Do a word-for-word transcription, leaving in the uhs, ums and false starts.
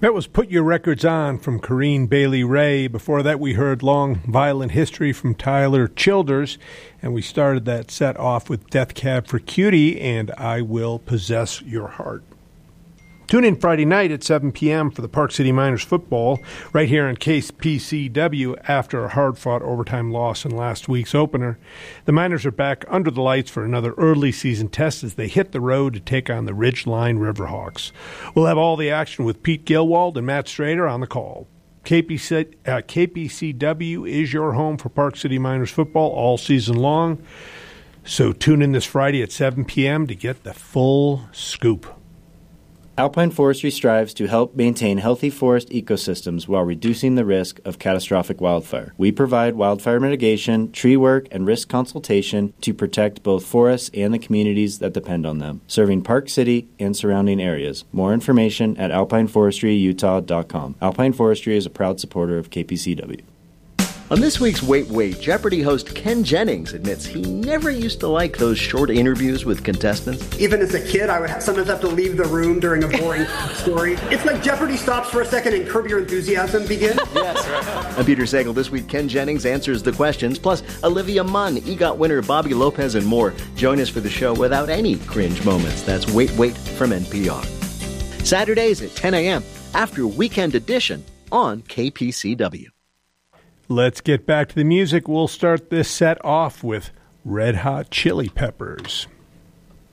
That was Put Your Records On from Corinne Bailey Rae. Before that, we heard Long Violent History from Tyler Childers. And we started that set off with Death Cab for Cutie and I Will Possess Your Heart. Tune in Friday night at seven p.m. for the Park City Miners football right here on K P C W after a hard-fought overtime loss in last week's opener. The Miners are back under the lights for another early season test as they hit the road to take on the Ridgeline Riverhawks. We'll have all the action with Pete Gilwald and Matt Strader on the call. K P C, uh, K P C W is your home for Park City Miners football all season long. So tune in this Friday at seven p.m. to get the full scoop. Alpine Forestry strives to help maintain healthy forest ecosystems while reducing the risk of catastrophic wildfire. We provide wildfire mitigation, tree work, and risk consultation to protect both forests and the communities that depend on them, serving Park City and surrounding areas. More information at alpine forestry utah dot com. Alpine Forestry is a proud supporter of K P C W. On this week's Wait Wait, Jeopardy host Ken Jennings admits he never used to like those short interviews with contestants. Even as a kid, I would sometimes have to leave the room during a boring story. It's like Jeopardy stops for a second and Curb Your Enthusiasm begins. Yes, right. I'm Peter Sagal. This week, Ken Jennings answers the questions, plus Olivia Munn, EGOT winner Bobby Lopez, and more. Join us for the show without any cringe moments. That's Wait Wait from N P R. Saturdays at ten a.m. after Weekend Edition on K P C W. Let's get back to the music. We'll start this set off with Red Hot Chili Peppers.